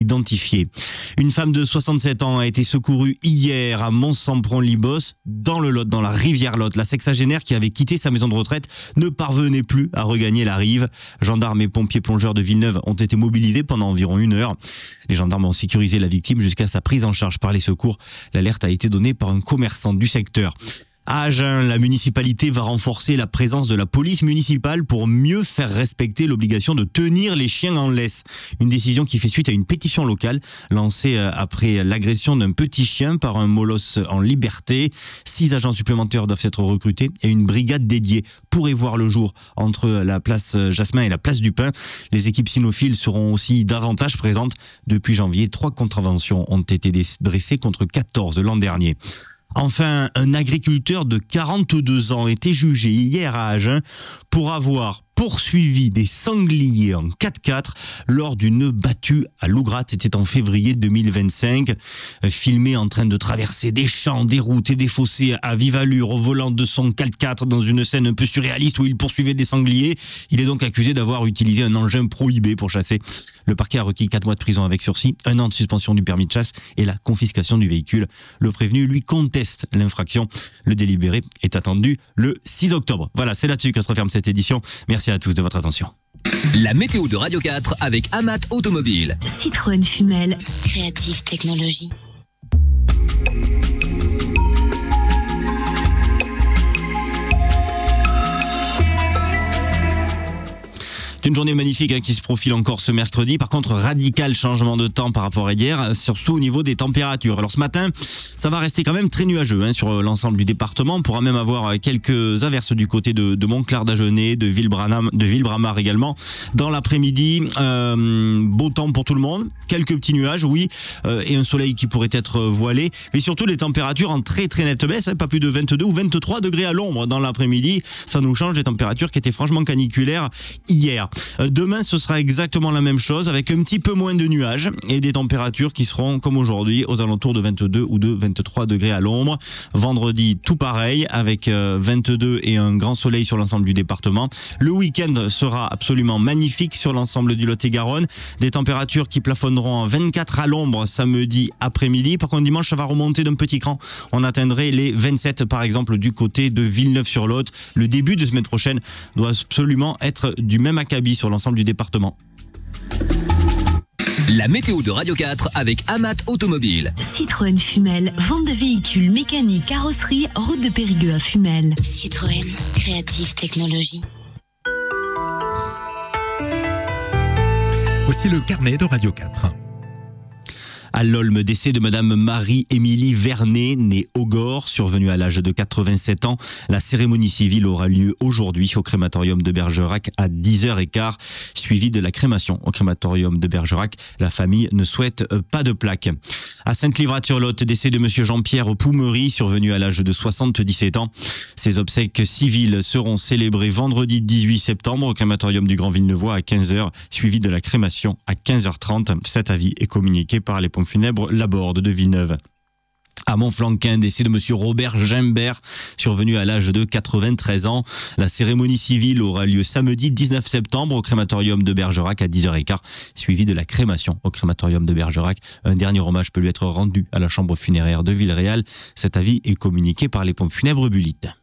identifiés. Une femme de 67 ans a été secourue hier à Mont-Sampron-Libos, dans le Lot, dans la rivière Lot. La sexagénaire qui avait quitté sa maison de retraite ne parvenait plus à regagner la rive. Gendarmes et pompiers plongeurs de Villeneuve ont été mobilisés pendant environ 1 heure. Les gendarmes ont sécurisé la victime jusqu'à sa prise en charge par les secours. L'alerte a été donnée par un commerçant du secteur. À Agen, la municipalité va renforcer la présence de la police municipale pour mieux faire respecter l'obligation de tenir les chiens en laisse. Une décision qui fait suite à une pétition locale lancée après l'agression d'un petit chien par un molosse en liberté. 6 agents supplémentaires doivent être recrutés et une brigade dédiée pourrait voir le jour entre la place Jasmin et la place du Pin. Les équipes cynophiles seront aussi davantage présentes. Depuis janvier, 3 contraventions ont été dressées contre 14 l'an dernier. Enfin, un agriculteur de 42 ans a été jugé hier à Agen pour avoir poursuivi des sangliers en 4x4 lors d'une battue à Lougrat. C'était en février 2025. Filmé en train de traverser des champs, des routes et des fossés à vive allure au volant de son 4x4 dans une scène un peu surréaliste où il poursuivait des sangliers. Il est donc accusé d'avoir utilisé un engin prohibé pour chasser. Le parquet a requis 4 mois de prison avec sursis, 1 an de suspension du permis de chasse et la confiscation du véhicule. Le prévenu, lui, conteste l'infraction. Le délibéré est attendu le 6 octobre. Voilà, c'est là-dessus que se referme cette édition. Merci à tous de votre attention. La météo de Radio 4 avec Amat Automobile. Citroën Fumel. Creative Technologies. C'est une journée magnifique qui se profile encore ce mercredi. Par contre, radical changement de temps par rapport à hier, surtout au niveau des températures. Alors ce matin, ça va rester quand même très nuageux sur l'ensemble du département. On pourra même avoir quelques averses du côté de Montclar-d'Agenais, de Villebramar également. Dans l'après-midi, beau temps pour tout le monde. Quelques petits nuages, oui, et un soleil qui pourrait être voilé. Mais surtout les températures en très très nette baisse, pas plus de 22 ou 23 degrés à l'ombre dans l'après-midi. Ça nous change des températures qui étaient franchement caniculaires hier. Demain, ce sera exactement la même chose avec un petit peu moins de nuages et des températures qui seront comme aujourd'hui aux alentours de 22 ou de 23 degrés à l'ombre. Vendredi, tout pareil avec 22 et un grand soleil sur l'ensemble du département. Le week-end sera absolument magnifique sur l'ensemble du Lot-et-Garonne. Des températures qui plafonneront à 24 à l'ombre samedi après-midi. Par contre, dimanche, ça va remonter d'un petit cran. On atteindrait les 27 par exemple du côté de Villeneuve-sur-Lot. Le début de semaine prochaine doit absolument être du même acabit sur l'ensemble du département. La météo de Radio 4 avec Amat Automobile. Citroën Fumel. Vente de véhicules mécaniques, carrosserie, route de Périgueux à Fumel. Citroën Creative Technologies. Voici le carnet de Radio 4. À l'Olme, décès de Madame Marie-Émilie Vernet, née Augore, survenue à l'âge de 87 ans. La cérémonie civile aura lieu aujourd'hui au crématorium de Bergerac à 10h15, suivie de la crémation au crématorium de Bergerac. La famille ne souhaite pas de plaque. À Sainte-Livrade-sur-Lot, décès de Monsieur Jean-Pierre Poumery, survenu à l'âge de 77 ans. Ses obsèques civiles seront célébrées vendredi 18 septembre au crématorium du Grand Villeneuvois à 15h, suivi de la crémation à 15h30. Cet avis est communiqué par les pompes funèbres Laborde de Villeneuve. À Montflanquin, décès de monsieur Robert Gimbert, survenu à l'âge de 93 ans. La cérémonie civile aura lieu samedi 19 septembre au crématorium de Bergerac à 10h15, suivi de la crémation au crématorium de Bergerac. Un dernier hommage peut lui être rendu à la chambre funéraire de Villeréal. Cet avis est communiqué par les pompes funèbres Bullitt.